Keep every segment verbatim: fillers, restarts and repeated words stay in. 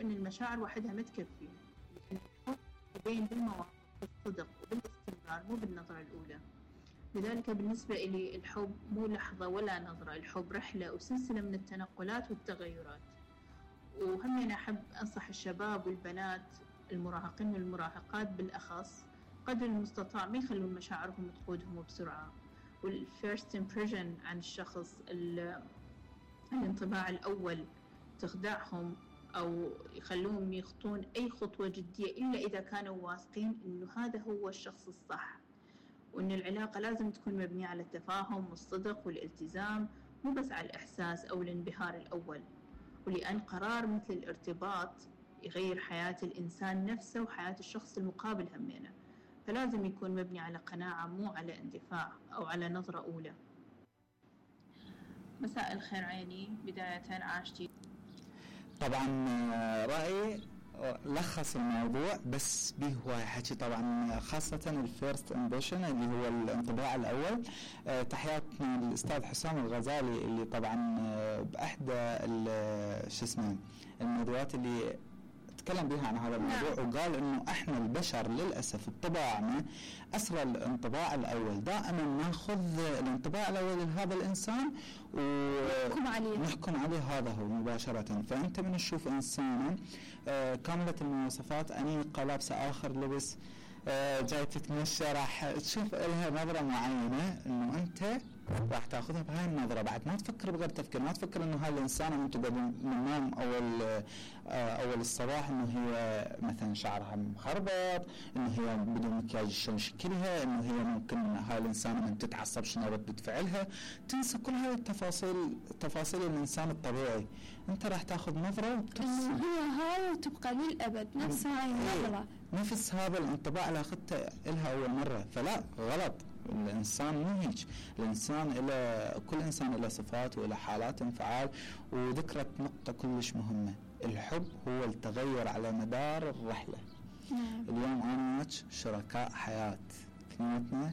أن المشاعر وحدها ما تكفي، بين بالمواقف بالصدق وبالاستمرار مو بالنظرة الأولى. لذلك بالنسبة إلي الحب مو لحظة ولا نظرة، الحب رحلة وسلسلة من التنقلات والتغيرات. وهم أنا أحب أنصح الشباب والبنات المراهقين والمراهقات بالأخص قدر المستطاع ما يخلون مشاعرهم تقودهم بسرعة، والفيرست impression عن الشخص، الانطباع الأول تخدعهم أو يخلوهم يخطون أي خطوة جدية إلا إذا كانوا واثقين إنه هذا هو الشخص الصح، وإن العلاقة لازم تكون مبنية على التفاهم والصدق والالتزام، مو بس على الإحساس أو الانبهار الأول. ولأن قرار مثل الارتباط يغير حياة الإنسان نفسه وحياة الشخص المقابل همينه، فلازم يكون مبني على قناعة مو على اندفاع أو على نظرة أولى. مساء الخير عيني. بداية عاشتي طبعا رأيي لخص الموضوع بس به هواي حكي، طبعا خاصة الفيرست امبريشن اللي هو الانطباع الأول. تحياتنا للأستاذ حسام الغزالي اللي طبعا بأحدى شو اسمه الندوات اللي تكلم بها عن هذا الموضوع، نعم. وقال انه احنا البشر للاسف بطباعنا اسرى الانطباع الاول، دائما ناخذ الانطباع الاول لهذا الانسان ونحكم عليه نحكم عليه هذا هو مباشره. فانت من تشوف انسانه آه كامله المواصفات، انيقه، لابسه اخر لبس، آه جاي تتمشى، راح تشوف لها نظره معينه انه انت راح تاخذها بهاي النظره، بعد ما تفكر بغير تفكير، ما تفكر انه هاي الانسانه من تقعد من النوم اول اول الصباح انه هي مثلا شعرها مخربط، انه هي بدون مكياج شلون شكلها، انه هي ممكن هاي الانسانه من تتعصب شنو ردة فعلها، تنسى كل هاي التفاصيل تفاصيل الانسان الطبيعي. انت راح تاخذ نظره وتفصل هي هاي وتبقى للابد نفس هاي النظره، نفس هذا الانطباع اللي اخذته لها اول مره. فلا، غلط. الإنسان مو هيك، الإنسان إلى كل إنسان إلى صفات وإلى حالات انفعال. وذكرت نقطة كلش مهمة، الحب هو التغير على مدار الرحلة. نعم. اليوم أنا وياك شركاء حياة اثنيناتنا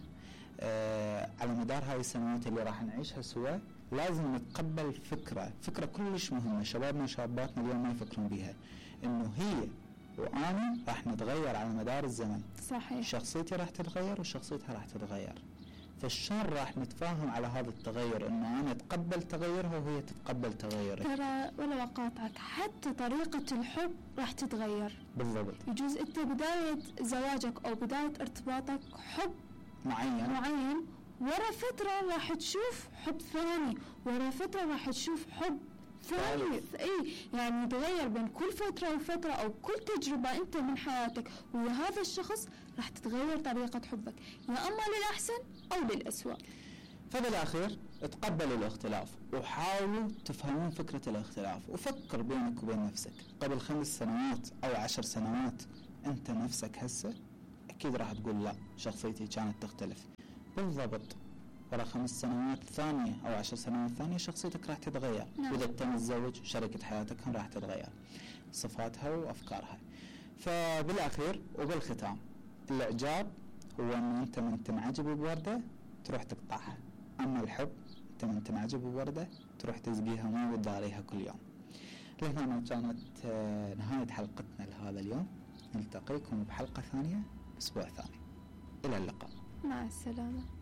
آه على مدار هاي السنوات اللي راح نعيشها سوا. لازم نتقبل فكرة فكرة كلش مهمة شبابنا وشاباتنا اليوم ما يفكرون بيها، إنه هي وأنا راح نتغير على مدار الزمن. صحيح. شخصيتي راح تتغير وشخصيتها راح تتغير، فالشان راح نتفاهم على هذا التغير، إنه أنا أتقبل تغيرها وهي تتقبل تغيري. ترى ولا أقاطعك، حتى طريقة الحب راح تتغير. بالضبط. يجوز أنت بداية زواجك أو بداية ارتباطك حب معين معين، ورا فترة راح تشوف حب ثاني، ورا فترة راح تشوف حب ثالث. اي يعني يتغير بين كل فترة وفترة، او كل تجربة انت من حياتك ويا هذا الشخص راح تتغير طريقة حبك، يا اما للأحسن او للأسوأ. فبالأخير تقبلوا الاختلاف وحاولوا تفهمون فكرة الاختلاف، وفكر بينك وبين نفسك قبل خمس سنوات او عشر سنوات انت نفسك هسه اكيد راح تقول لا شخصيتي كانت تختلف. بالضبط ورا خمس سنوات ثانية أو عشر سنوات ثانية شخصيتك راح تتغير. نعم. وإذا أنت متزوج شركة حياتك هم راح تتغير صفاتها وأفكارها. فبالأخير وبالختام، الإعجاب هو أن أنت من تنعجب بوردة تروح تقطعها، أما الحب أنت من تنعجب بوردة تروح تسقيها ماء وتداريها كل يوم. لهنا كانت نهاية حلقتنا لهذا اليوم، نلتقيكم بحلقة ثانية أسبوع ثاني. إلى اللقاء. مع السلامة.